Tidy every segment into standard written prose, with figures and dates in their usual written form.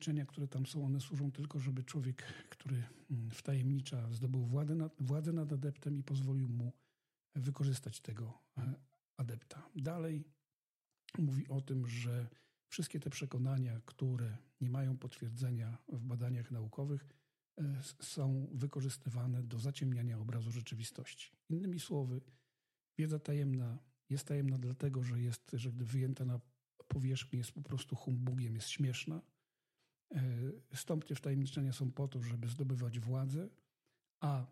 ćwiczenia, które tam są, one służą tylko, żeby człowiek, który wtajemnicza, zdobył władzę nad adeptem i pozwolił mu wykorzystać tego adepta. Dalej mówi o tym, że wszystkie te przekonania, które nie mają potwierdzenia w badaniach naukowych, są wykorzystywane do zaciemniania obrazu rzeczywistości. Innymi słowy, wiedza tajemna jest tajemna dlatego, że gdy wyjęta na powierzchnię jest po prostu humbugiem, jest śmieszna. Stąpnie wtajemniczenia są po to, żeby zdobywać władzę, a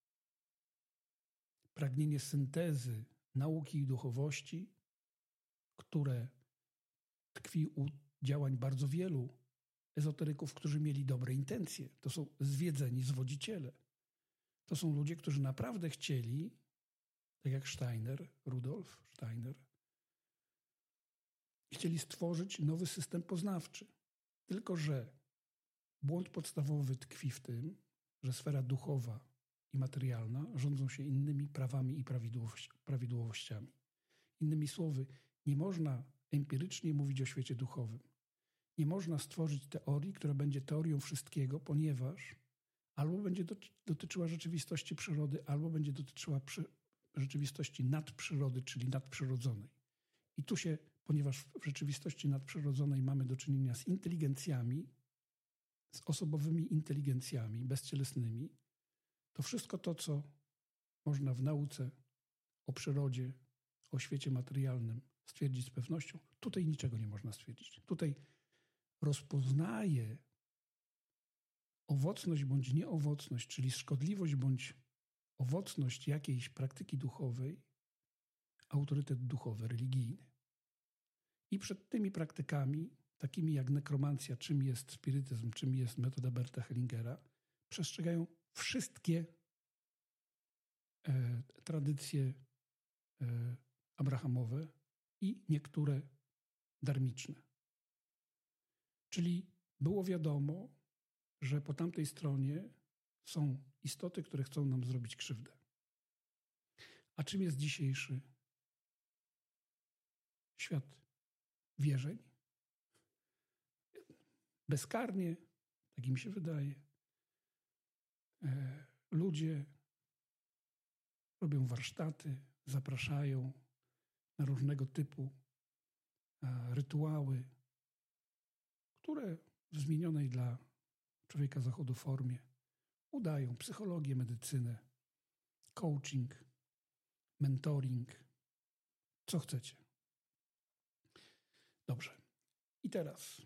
pragnienie syntezy nauki i duchowości, które tkwi u działań bardzo wielu ezoteryków, którzy mieli dobre intencje. To są zwiedzeni zwodziciele. To są ludzie, którzy naprawdę chcieli, tak jak Rudolf Steiner, chcieli stworzyć nowy system poznawczy. Tylko że błąd podstawowy tkwi w tym, że sfera duchowa i materialna rządzą się innymi prawami i prawidłowościami. Innymi słowy, nie można empirycznie mówić o świecie duchowym. Nie można stworzyć teorii, która będzie teorią wszystkiego, ponieważ albo będzie dotyczyła rzeczywistości przyrody, albo będzie dotyczyła rzeczywistości nadprzyrody, czyli nadprzyrodzonej. I tu się, ponieważ w rzeczywistości nadprzyrodzonej mamy do czynienia z inteligencjami, z osobowymi inteligencjami bezcielesnymi, to wszystko to, co można w nauce o przyrodzie, o świecie materialnym stwierdzić z pewnością, tutaj niczego nie można stwierdzić. Tutaj rozpoznaje owocność bądź nieowocność, czyli szkodliwość bądź owocność jakiejś praktyki duchowej, autorytet duchowy, religijny. I przed tymi praktykami, takimi jak nekromancja, czym jest spirytyzm, czym jest metoda Berta Hellingera, przestrzegają wszystkie tradycje abrahamowe i niektóre darmiczne. Czyli było wiadomo, że po tamtej stronie są istoty, które chcą nam zrobić krzywdę. A czym jest dzisiejszy świat wierzeń? Bezkarnie, tak mi się wydaje, ludzie robią warsztaty, zapraszają na różnego typu rytuały, które w zmienionej dla człowieka zachodu formie udają psychologię, medycynę, coaching, mentoring, co chcecie. Dobrze. I teraz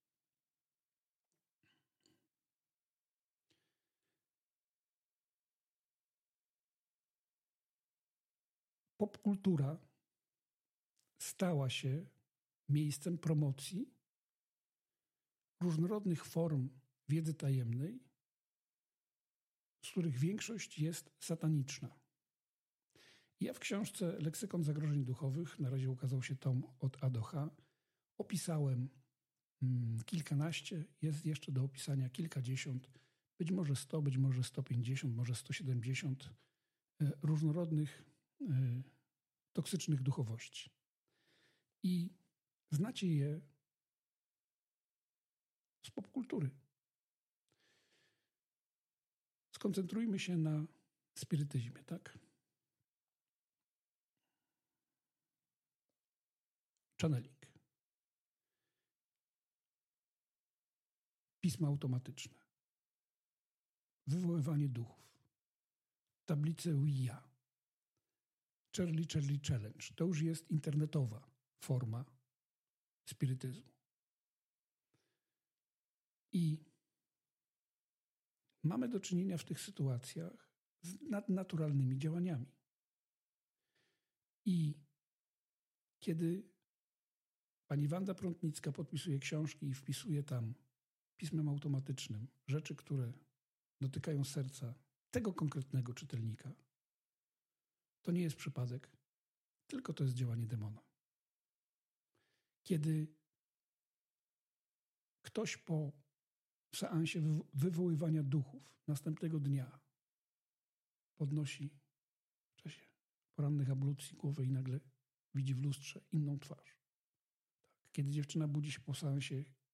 popkultura stała się miejscem promocji różnorodnych form wiedzy tajemnej, z których większość jest sataniczna. Ja w książce Leksykon zagrożeń duchowych, na razie ukazał się tom od A do H, opisałem kilkanaście, jest jeszcze do opisania kilkadziesiąt, być może 100, być może 150, może 170 różnorodnych toksycznych duchowości. I znacie je z popkultury. Skoncentrujmy się na spirytyzmie, tak? Channeling. Pisma automatyczne. Wywoływanie duchów. Tablice Ouija. Charlie Challenge. To już jest internetowa forma spirytyzmu. I mamy do czynienia w tych sytuacjach z nadnaturalnymi działaniami. I kiedy pani Wanda Prątnicka podpisuje książki i wpisuje tam pismem automatycznym rzeczy, które dotykają serca tego konkretnego czytelnika, to nie jest przypadek, tylko to jest działanie demona. Kiedy ktoś po seansie wywoływania duchów następnego dnia podnosi w czasie porannych ablucji głowę i nagle widzi w lustrze inną twarz. Tak. Kiedy dziewczyna budzi się po seansie